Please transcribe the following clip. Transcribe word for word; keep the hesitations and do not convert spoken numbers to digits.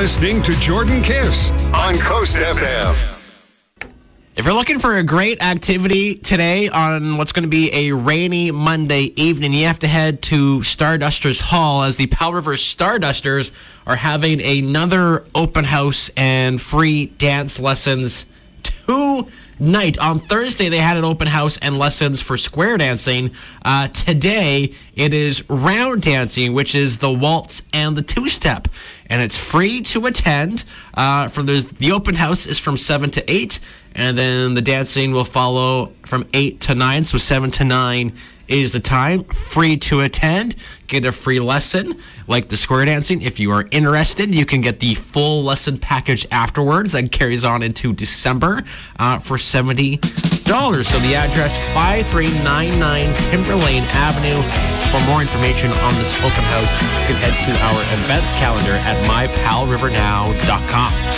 listening to Jordan Kiss on Coast F M. If you're looking for a great activity today on what's going to be a rainy Monday evening, you have to head to Stardusters Hall, as the Powell River Stardusters are having another open house and free dance lessons tonight. On Thursday, they had an open house and lessons for square dancing. Uh, today, it is round dancing, which is the waltz and the two-step. And it's free to attend. Uh, from the, the open house is from seven to eight, and then the dancing will follow from eight to nine. So seven to nine is the time. Free to attend. Get a free lesson like the square dancing. If you are interested, you can get the full lesson package afterwards. That carries on into December uh, for seventy dollars. So the address, five three nine nine Timberlane Avenue. For more information on this open house, you can head to our events calendar at my pal river now dot com.